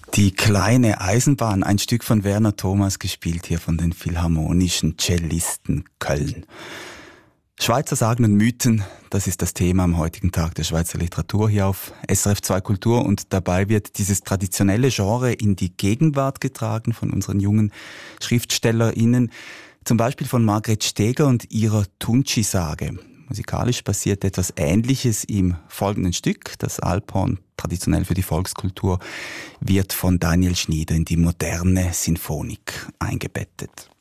Die kleine Eisenbahn, ein Stück von Werner Thomas, gespielt hier von den Philharmonischen Cellisten Köln. Schweizer Sagen und Mythen, das ist das Thema am heutigen Tag der Schweizer Literatur hier auf SRF 2 Kultur, und dabei wird dieses traditionelle Genre in die Gegenwart getragen von unseren jungen SchriftstellerInnen, zum Beispiel von Margret Steger und ihrer Tunci-Sage. Musikalisch passiert etwas Ähnliches im folgenden Stück. Das Alphorn, traditionell für die Volkskultur, wird von Daniel Schnieder in die moderne Sinfonik eingebettet.